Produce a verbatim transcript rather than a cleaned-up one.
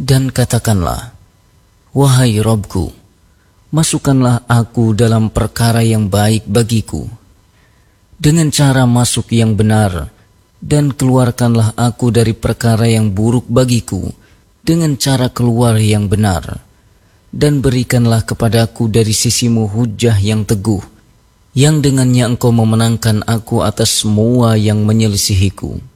Dan katakanlah, wahai Rabbku, masukkanlah aku dalam perkara yang baik bagiku, dengan cara masuk yang benar, dan keluarkanlah aku dari perkara yang buruk bagiku, dengan cara keluar yang benar, dan berikanlah kepadaku dari sisimu hujjah yang teguh, yang dengannya engkau memenangkan aku atas semua yang menyelisihiku.